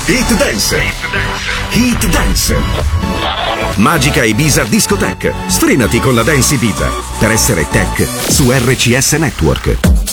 Hit Dance. Hit Dance. Magica Ibiza Discotheque. Strenati con la Dance Ibiza per essere tech su RCS Network.